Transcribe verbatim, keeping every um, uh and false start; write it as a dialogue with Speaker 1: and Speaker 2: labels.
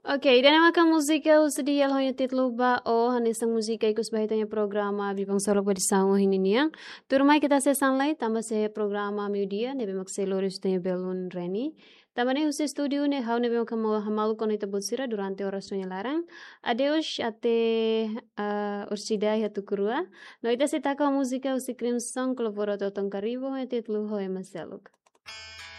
Speaker 1: Ok, dinamakan musika o sedia ho titlo ba o hanisang musika ikus bahitanya programa bibang solok ba disang o hininiang. Turmai kita se sunlight tamba se programa media nebe makseloris te belun reni. Tamba ne use studio ne hau nebe makam hamalu kono ita busira durante horas sonya larang. Adeus ate uh, ursida ya tukurua. No ita se taka musika o se krim song koloboro totong karibo e titlo ho e maseluk.